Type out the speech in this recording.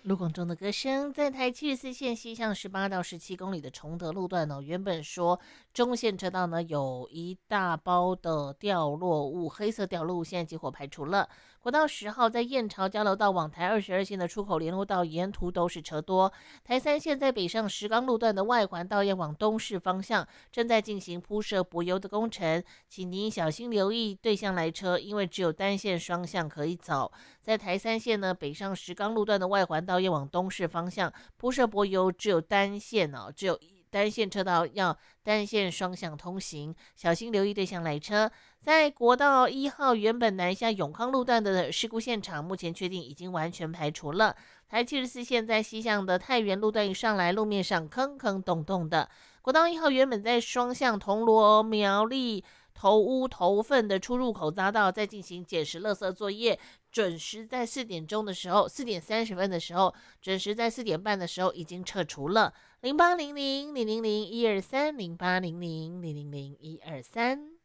卢广仲的歌声，在台74线西向18到17公里的崇德路段呢，原本说中线车道呢有一大包的掉落物，黑色掉落物，现在结果排除了。国道10号在燕巢交流道往台22线的出口联络道沿途都是车多。台3线在北上石冈路段的外环道要往东市方向，正在进行铺设柏油的工程，请您小心留意对向来车，因为只有单线双向可以走。在台3线呢，北上石冈路段的外环道要往东市方向，铺设柏油只有单线哦，只有单线车道要单线双向通行，小心留意对向来车。在国道1号原本南下永康路段的事故现场，目前确定已经完全排除了。台74线在西向的太原路段一上来，路面上坑坑洞洞的。国道1号原本在双向铜锣苗栗头屋头份的出入口匝道，在进行捡拾垃圾作业，准时在4点钟的时候，4点30分的时候，准时在4点半的时候已经撤除了。0800000123，0800000123。